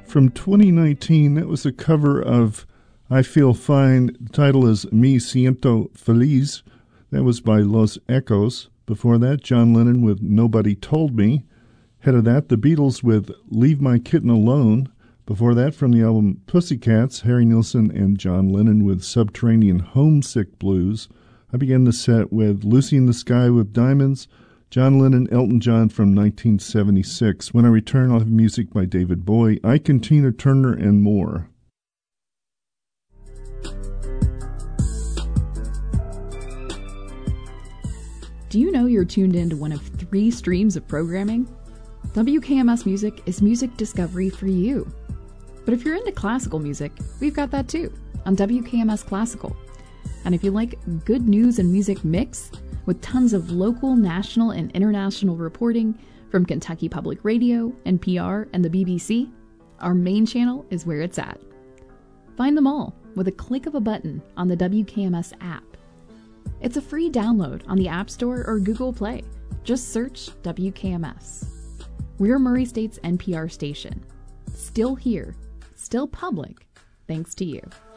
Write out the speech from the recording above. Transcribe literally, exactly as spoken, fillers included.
From twenty nineteen, that was a cover of I Feel Fine. The title is Me Siento Feliz. That was by Los Echos. Before that, John Lennon with Nobody Told Me. Ahead of that, the Beatles with Leave My Kitten Alone. Before that, from the album Pussycats, Harry Nilsson and John Lennon with Subterranean Homesick Blues. I began the set with Lucy in the Sky with Diamonds, John Lennon, Elton John from nineteen seventy-six. When I return, I'll have music by David Bowie, Ike and Tina Turner, and more. Do you know you're tuned in to one of three streams of programming? W K M S Music is music discovery for you. But if you're into classical music, we've got that too, on W K M S Classical. And if you like good news and music mix, with tons of local, national, and international reporting from Kentucky Public Radio, N P R, and the B B C, our main channel is where it's at. Find them all with a click of a button on the W K M S app. It's a free download on the App Store or Google Play. Just search W K M S. We're Murray State's N P R station. Still here, still public, thanks to you.